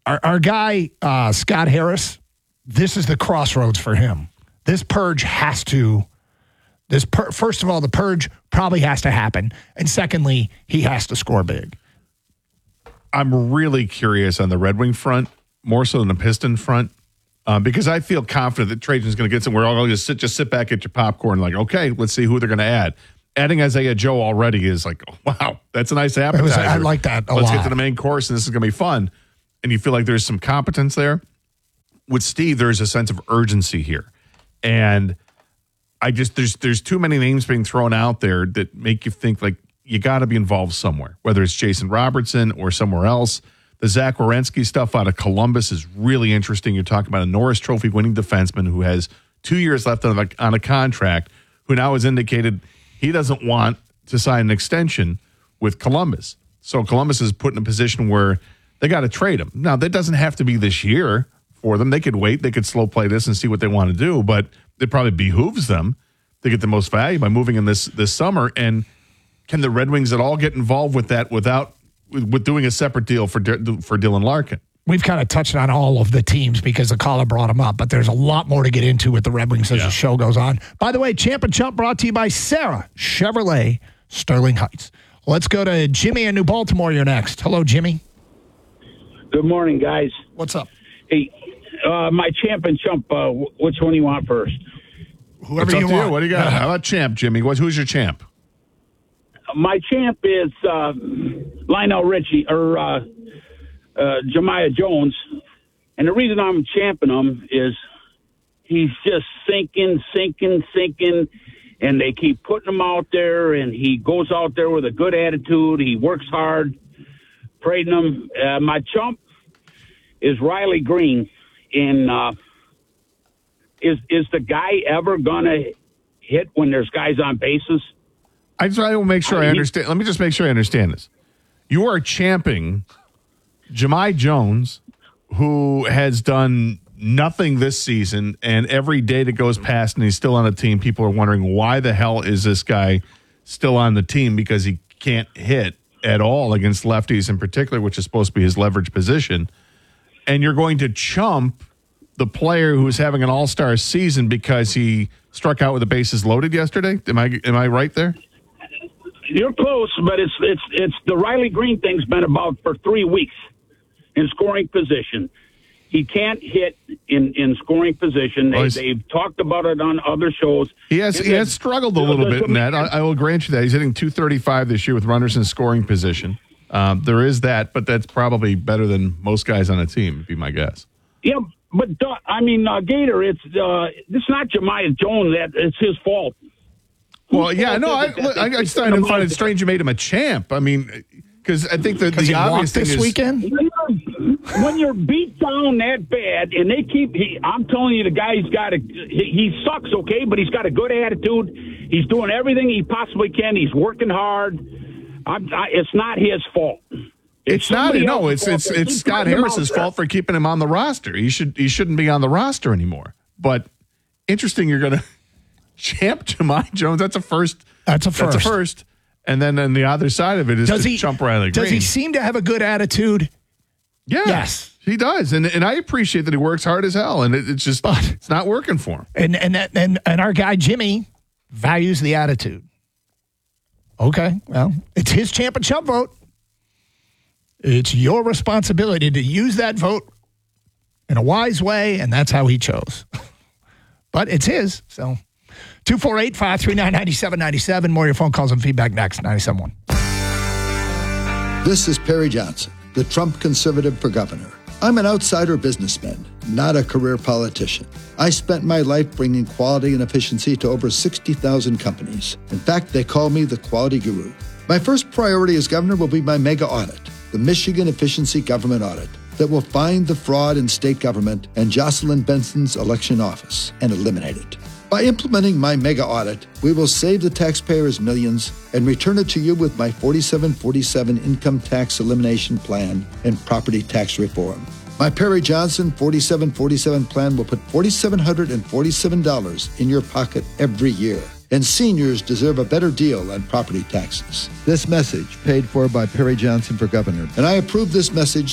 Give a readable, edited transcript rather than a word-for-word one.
Our guy, Scott Harris, this is the crossroads for him. This purge has to, first of all, the purge probably has to happen. And secondly, he has to score big. I'm really curious on the Red Wing front, more so than the Piston front, because I feel confident that Trajan's going to get somewhere. I'll just sit back, get your popcorn, like, okay, let's see who they're going to add. Adding Isaiah Joe already is like, wow, that's a nice appetizer. I like that a lot. Let's get to the main course, and this is going to be fun. And you feel like there's some competence there. With Steve, there's a sense of urgency here. And I just, there's too many names being thrown out there that make you think like you got to be involved somewhere, whether it's Jason Robertson or somewhere else. The Zach Werenski stuff out of Columbus is really interesting. You're talking about a Norris Trophy winning defenseman who has 2 years left on a contract, who now has indicated he doesn't want to sign an extension with Columbus. So Columbus is put in a position where they got to trade him. Now, that doesn't have to be this year for them. They could wait. They could slow play this and see what they want to do, but it probably behooves them to get the most value by moving in this summer. And can the Red Wings at all get involved with that with doing a separate deal for Dylan Larkin? We've kind of touched on all of the teams because the caller brought them up, but there's a lot more to get into with the Red Wings as the show goes on. By the way, Champ and Chump brought to you by Sarah Chevrolet, Sterling Heights. Let's go to Jimmy in New Baltimore. You're next. Hello, Jimmy. Good morning, guys. What's up? Hey, my Champ and Chump, which one do you want first? Whoever you want. What do you got? How about Champ, Jimmy? Who's your champ? My champ is Lionel Richie or Jemiah Jones. And the reason I'm champing him is he's just sinking, and they keep putting him out there, and he goes out there with a good attitude. He works hard, trading him. My chump is Riley Green. And is the guy ever going to hit when there's guys on bases? I will make sure I understand. Let me just make sure I understand this. You are champing Jemiah Jones, who has done nothing this season, and every day that goes past and he's still on the team, people are wondering why the hell is this guy still on the team, because he can't hit at all against lefties in particular, which is supposed to be his leverage position. And you're going to chump the player who's having an all-star season because he struck out with the bases loaded yesterday. Am I right there? You're close, but it's the Riley Green thing's been about for 3 weeks in scoring position. He can't hit in scoring position. They've talked about it on other shows. He has struggled a little bit in that. I will grant you that. He's hitting .235 this year with runners in scoring position. There is that, but that's probably better than most guys on a team, would be my guess. Yeah, but Gator, it's not Jemiah Jones. It's his fault. Well, yeah, no, I just find it strange you made him a champ. I mean, because I think the obvious thing this weekend. When you're beat down that bad, and they keep, I'm telling you, the guy's got he sucks, okay, but he's got a good attitude. He's doing everything he possibly can. He's working hard. It's not his fault. It's not. No, it's Scott Harris's fault for keeping him on the roster. He shouldn't be on the roster anymore. But interesting, you're going to champ Jemiah Jones. That's a first. That's a first. And then on the other side of it is to chump Riley Green. Does he seem to have a good attitude? Yeah. Yes. He does. And I appreciate that he works hard as hell. And it's not working for him. And our guy Jimmy values the attitude. Okay. Well, it's his champ and chump vote. It's your responsibility to use that vote in a wise way, and that's how he chose. But it's his, so 248-539-9797. More of your phone calls and feedback next. 97.1. This is Perry Johnson, the Trump conservative for governor. I'm an outsider businessman, not a career politician. I spent my life bringing quality and efficiency to over 60,000 companies. In fact, they call me the quality guru. My first priority as governor will be my mega audit, the Michigan Efficiency Government Audit, that will find the fraud in state government and Jocelyn Benson's election office and eliminate it. By implementing my mega audit, we will save the taxpayers millions and return it to you with my 4747 income tax elimination plan and property tax reform. My Perry Johnson 4747 plan will put $4,747 in your pocket every year. And seniors deserve a better deal on property taxes. This message paid for by Perry Johnson for governor. And I approve this message